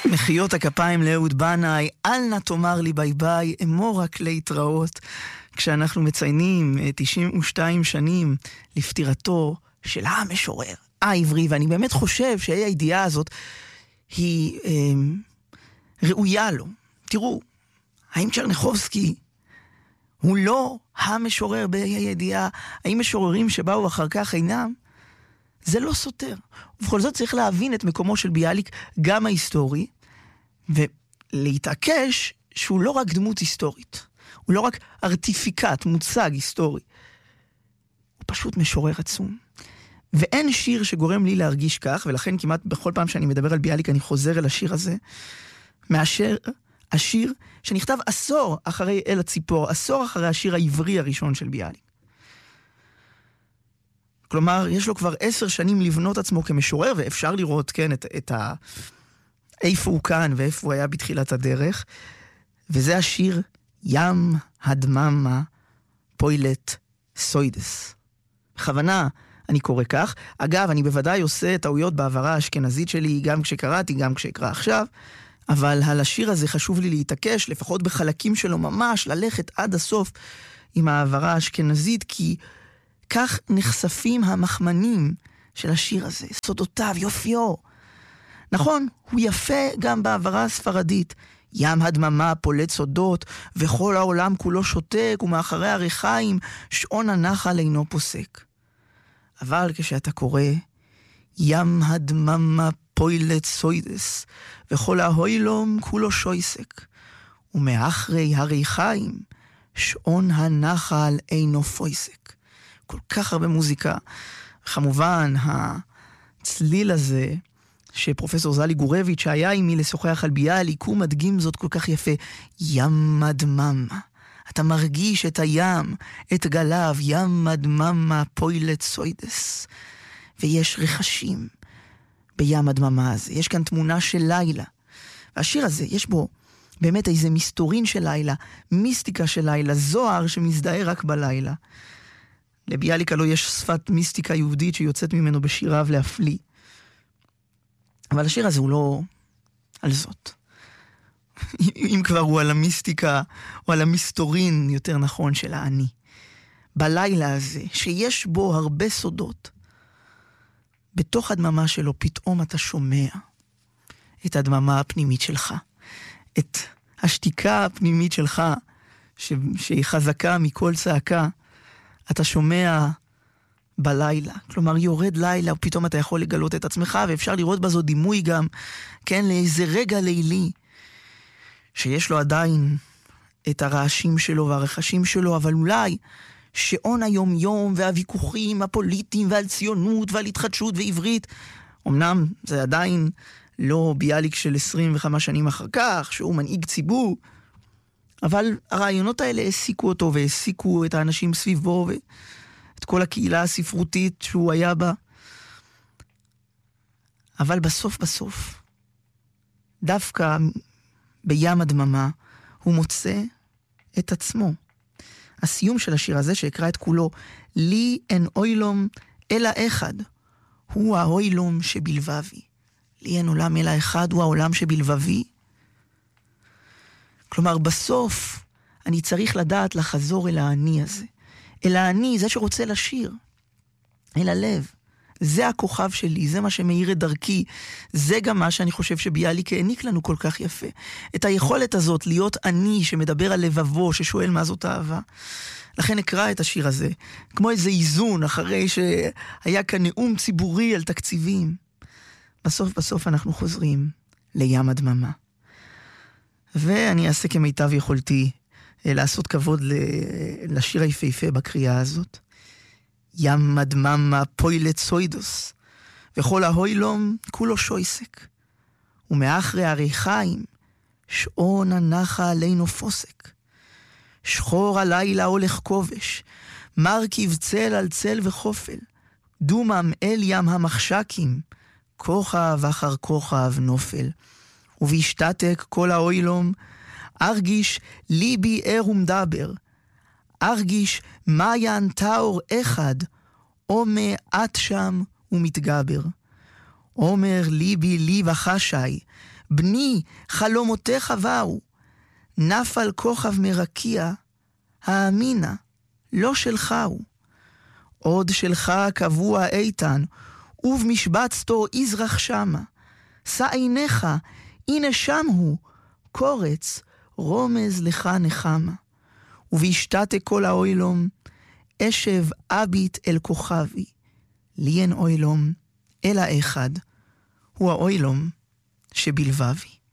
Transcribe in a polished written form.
מחיאות הכפיים לאהוד בנאי, אל נא תאמר לי ביי ביי, אמור רק להתראות, כשאנחנו מציינים 92 שנים לפטירתו של המשורר העברי, ואני באמת חושב שהידיעה הזאת היא ראויה לו. תראו, האם צ'רניחובסקי הוא לא המשורר בידיעה? האם משוררים שבאו אחר כך אינם? זה לא סותר. ובכל זאת צריך להבין את מקומו של ביאליק, גם ההיסטורי, ולהתעקש שהוא לא רק דמות היסטורית. הוא לא רק ארטיפיקט, מוצג היסטורי. הוא פשוט משורר עצום. ואין שיר שגורם לי להרגיש כך, ולכן כמעט בכל פעם שאני מדבר על ביאליק אני חוזר אל השיר הזה, מאשר השיר שנכתב עשור אחרי אל הציפור, עשור אחרי השיר העברי הראשון של ביאליק. כלומר, יש לו כבר 10 שנים לבנות עצמו כמשורר, ואפשר לראות, כן, איפה הוא כאן ואיפה הוא היה בתחילת הדרך, וזה השיר ים הדממה פוילט סוידס. בכוונה אני קורא כך. אגב, אני בוודאי עושה טעויות בעברה האשכנזית שלי, גם כשקראתי, גם כשאקרא עכשיו, אבל על השיר הזה חשוב לי להתעקש, לפחות בחלקים שלו ממש, ללכת עד הסוף עם העברה האשכנזית, כי כך נחשפים המחמנים של השיר הזה, סודותיו, יופיו. נכון, הוא יפה גם בעברה הספרדית. ים הדממה פולט סודות, וכל העולם כולו שותק, ומאחרי הריחיים שעון הנחל אינו פוסק. אבל כשאתה קורא, ים הדממה פוילט סוידס, וכל ההוילום כולו שויסק, ומאחרי הריחיים שעון הנחל אינו פויסק. כל כך הרבה מוזיקה. כמובן, הצליל הזה, שפרופסור זלי גורביץ' שהיה עימי לשוחח על ביאליק, הוא מדגים זאת כל כך יפה. ים הדממה. אתה מרגיש את הים, את גליו, ים הדממה פוילט סוידס. ויש רכשים בים הדממה הזה. יש כאן תמונה של לילה. והשיר הזה, יש בו באמת איזה מסתורין של לילה, מיסטיקה של לילה, זוהר שמזדהה רק בלילה. לביאליק לא יש שפת מיסטיקה יהודית שיוצאת ממנו בשיריו להפליא. אבל השיר הזה הוא לא על זאת. אם כבר הוא על המיסטיקה, או על המסתורין, יותר נכון, של העני. בלילה הזה, שיש בו הרבה סודות, בתוך הדממה שלו פתאום אתה שומע את הדממה הפנימית שלך. את השתיקה הפנימית שלך, שהיא חזקה מכל צעקה, אתה שומע בלילה. כלומר, יורד לילה, ופתאום אתה יכול לגלות את עצמך, ואפשר לראות בזו דימוי גם, כן, לאיזה רגע לילי, שיש לו עדיין את הרעשים שלו והרחשים שלו, אבל אולי שעון היום-יום והוויכוחים הפוליטיים ועל ציונות ועל התחדשות ועברית, אמנם זה עדיין לא ביאליק של 25 שנים אחר כך, שהוא מנהיג ציבור, אבל הרעיונות האלה העסיקו אותו והעסיקו את האנשים סביבו ואת כל הקהילה הספרותית שהוא היה בה. אבל בסוף, דווקא בים הדממה, הוא מוצא את עצמו. הסיום של השיר הזה, שאקרא את כולו, לי אין אוילום אלא אחד, הוא האוילום שבלבבי. לי אין עולם אלא אחד, הוא העולם שבלבבי. כלומר, בסוף אני צריך לדעת לחזור אל העני הזה. אל העני, זה שרוצה לשיר. אל הלב. זה הכוכב שלי, זה מה שמאיר את דרכי. זה גם מה שאני חושב שביאליק העניק לנו כל כך יפה. את היכולת הזאת להיות עני שמדבר על לבבו, ששואל מה זאת אהבה. לכן אקרא את השיר הזה, כמו איזה איזון, אחרי שהיה כאן נאום ציבורי על תקציבים. בסוף אנחנו חוזרים לים הדממה. ואני אעשה כמיטב יכולתי לעשות כבוד לשיר היפהפה בקריאה הזאת. ים הדממה פוילט סוידוס, וכל ההוילום כולו שויסק. ומאחרי הריחיים שעון הנחל אינו פוסק. שחור הלילה הולך כובש, מרכיב צל על צל וחופל, דומם אל ים המחשקים, כוכב אחר כוכב נופל. ובהשתתק כל האוילום, ארגיש ליבי ער ומדבר, ארגיש מעיין טאור אחד, עומא את שם ומתגבר. אומר ליבי לי וחשי, בני, חלומותיך באו, נפל כוכב מרקיע, האמינה, לא שלך הוא. עוד שלך קבוע איתן, ובמשבצתו יזרח שמה. שא עיניך, הנה שם הוא, קורץ, רומז לך נחמה. ובשתתה כל האוילום, אשב אבית אל כוכבי. לי אין אוילום, אלא אחד, הוא האוילום שבלבבי.